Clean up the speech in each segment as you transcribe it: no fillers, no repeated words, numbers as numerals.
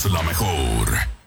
Escuchas la mejor.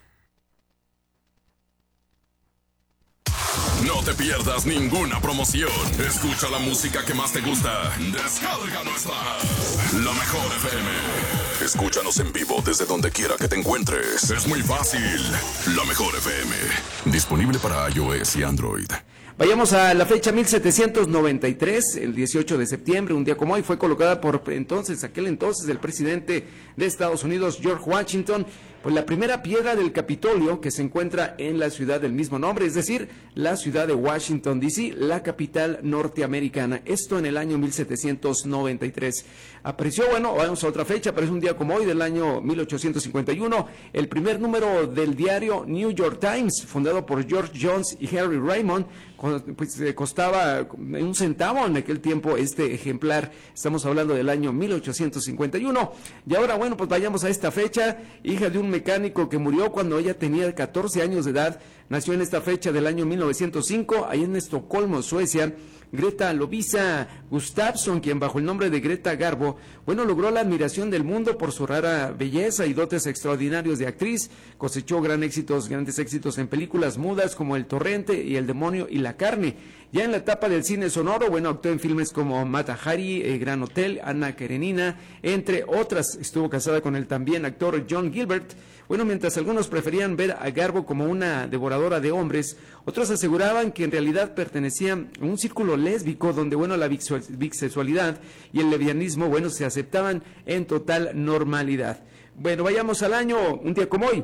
No te pierdas ninguna promoción. Escucha la música que más te gusta. Descarga nuestra app, La Mejor FM. Escúchanos en vivo desde donde quiera que te encuentres. Es muy fácil. La Mejor FM. Disponible para iOS y Android. Vayamos a la fecha 1793, el 18 de septiembre, un día como hoy, fue colocada por aquel entonces, el presidente de Estados Unidos, George Washington, pues la primera piedra del Capitolio que se encuentra en la ciudad del mismo nombre, es decir, la ciudad de Washington, D.C., la capital norteamericana. Esto en el año 1793. Apareció, bueno, vamos a otra fecha, aparece un día como hoy del año 1851, el primer número del diario New York Times, fundado por George Jones y Henry Raymond, pues costaba un centavo en aquel tiempo este ejemplar. Estamos hablando del año 1851. Y ahora, bueno, pues vayamos a esta fecha. Hija de un mecánico que murió cuando ella tenía 14 años de edad, nació en esta fecha del año 1905, ahí en Estocolmo, Suecia, Greta Lovisa Gustafsson, quien bajo el nombre de Greta Garbo, bueno, logró la admiración del mundo por su rara belleza y dotes extraordinarios de actriz. Cosechó grandes éxitos en películas mudas como El Torrente y El Demonio y la Carne. Ya en la etapa del cine sonoro, bueno, actuó en filmes como Mata Hari, Gran Hotel, Ana Karenina, entre otras. Estuvo casada con el también actor John Gilbert. Bueno, mientras algunos preferían ver a Garbo como una devoradora de hombres, otros aseguraban que en realidad pertenecía a un círculo lésbico donde, bueno, la bisexualidad y el lesbianismo, bueno, se aceptaban en total normalidad. Bueno, vayamos al año, un día como hoy,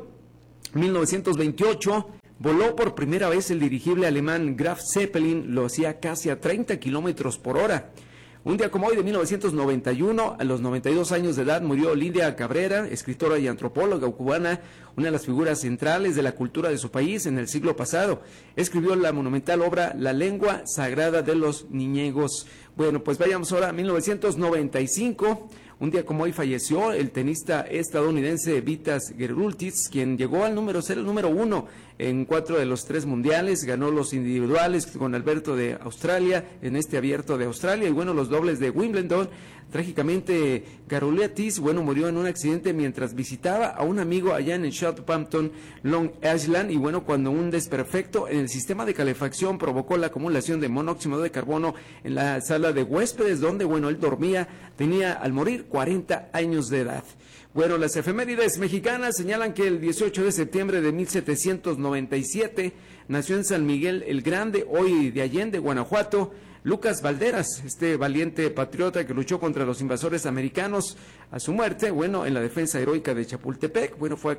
1928, voló por primera vez el dirigible alemán Graf Zeppelin, lo hacía casi a 30 kilómetros por hora. Un día como hoy de 1991, a los 92 años de edad, murió Lidia Cabrera, escritora y antropóloga cubana, una de las figuras centrales de la cultura de su país en el siglo pasado. Escribió la monumental obra La lengua sagrada de los niñegos. Bueno, pues vayamos ahora a 1995. Un día como hoy falleció el tenista estadounidense Vitas Gerultis, quien llegó al ser el número 1 en 4 de los 3 mundiales, ganó los individuales con Alberto de Australia, en este abierto de Australia, y bueno, los dobles de Wimbledon. Trágicamente, Gerultis, bueno, murió en un accidente mientras visitaba a un amigo allá en el Southampton, Long Island, y bueno, cuando un desperfecto en el sistema de calefacción provocó la acumulación de monóxido de carbono en la sala de huéspedes, donde, bueno, él dormía, tenía al morir 40 años de edad. Bueno, las efemérides mexicanas señalan que el 18 de septiembre de 1797 nació en San Miguel el Grande, hoy de Allende, Guanajuato, Lucas Valderas, este valiente patriota que luchó contra los invasores americanos. A su muerte, bueno, en la defensa heroica de Chapultepec, bueno, fue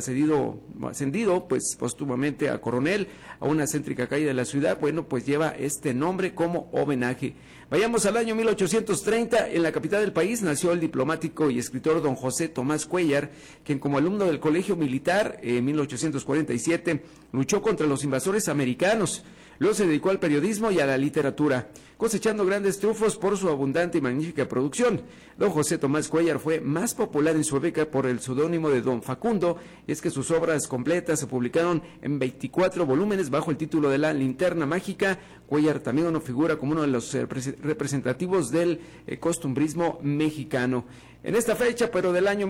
ascendido, pues, póstumamente a coronel, a una céntrica calle de la ciudad, bueno, pues lleva este nombre como homenaje. Vayamos al año 1830, en la capital del país nació el diplomático y escritor don José Tomás Cuéllar, quien como alumno del Colegio Militar en 1847 luchó contra los invasores americanos. Luego se dedicó al periodismo y a la literatura, cosechando grandes triunfos por su abundante y magnífica producción. Don José Tomás Cuéllar fue más popular en su época por el seudónimo de Don Facundo, y es que sus obras completas se publicaron en 24 volúmenes bajo el título de La Linterna Mágica. Cuéllar también una figura como uno de los representativos del costumbrismo mexicano. En esta fecha, pero del año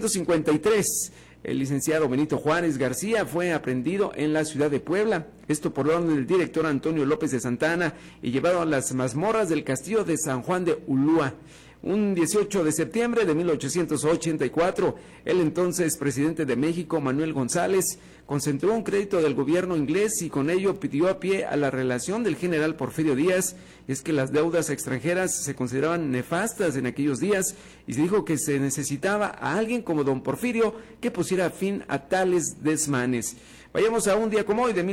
1853, el licenciado Benito Juárez García fue aprehendido en la ciudad de Puebla, esto por orden del director Antonio López de Santana, y llevado a las mazmorras del castillo de San Juan de Ulúa. Un 18 de septiembre de 1884, el entonces presidente de México, Manuel González, concentró un crédito del gobierno inglés y con ello pidió a pie a la relación del general Porfirio Díaz. Es que las deudas extranjeras se consideraban nefastas en aquellos días y se dijo que se necesitaba a alguien como don Porfirio que pusiera fin a tales desmanes. Vayamos a un día como hoy de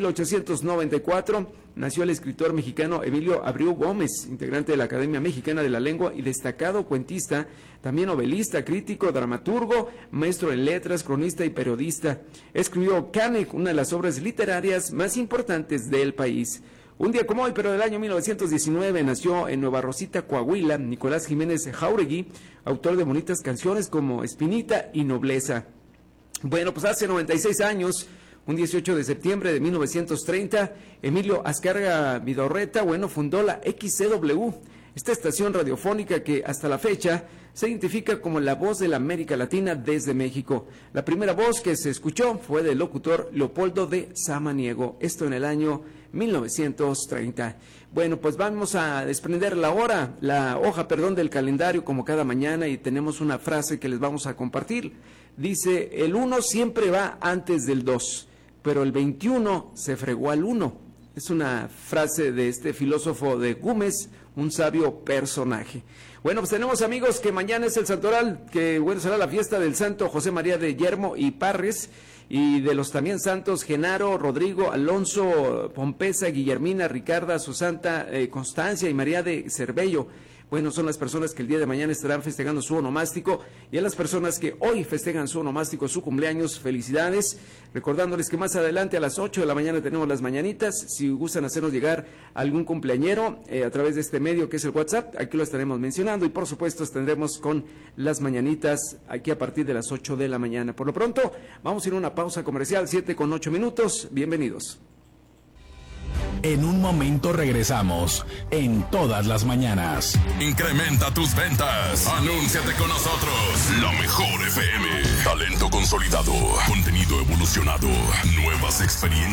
1894, nació el escritor mexicano Emilio Abreu Gómez, integrante de la Academia Mexicana de la Lengua y destacado cuentista, también novelista, crítico, dramaturgo, maestro en letras, cronista y periodista. Escribió Canek, una de las obras literarias más importantes del país. Un día como hoy, pero del año 1919, nació en Nueva Rosita, Coahuila, Nicolás Jiménez Jauregui, autor de bonitas canciones como Espinita y Nobleza. Bueno, pues hace 96 años... Un 18 de septiembre de 1930, Emilio Azcárraga Vidorreta, bueno, fundó la XCW, esta estación radiofónica que hasta la fecha se identifica como la voz de la América Latina desde México. La primera voz que se escuchó fue del locutor Leopoldo de Samaniego, esto en el año 1930. Bueno, pues vamos a desprender la hoja del calendario como cada mañana, y tenemos una frase que les vamos a compartir. Dice: el 1 siempre va antes del 2, pero el 21 se fregó al 1. Es una frase de este filósofo de Güemes, un sabio personaje. Bueno, pues tenemos, amigos, que mañana es el santoral, que bueno, será la fiesta del santo José María de Yermo y Parres, y de los también santos Genaro, Rodrigo, Alonso, Pompesa, Guillermina, Ricarda, Susanta, Constancia y María de Cervello. Bueno, son las personas que el día de mañana estarán festejando su onomástico, y a las personas que hoy festejan su onomástico, su cumpleaños, felicidades. Recordándoles que más adelante a las 8 de la mañana tenemos las mañanitas. Si gustan hacernos llegar algún cumpleañero a través de este medio que es el WhatsApp, aquí lo estaremos mencionando, y por supuesto tendremos con las mañanitas aquí a partir de las 8 de la mañana. Por lo pronto, vamos a ir a una pausa comercial, 7:08. Bienvenidos. En un momento regresamos en Todas las Mañanas. Incrementa tus ventas. Anúnciate con nosotros. La mejor FM. Talento consolidado. Contenido evolucionado. Nuevas experiencias.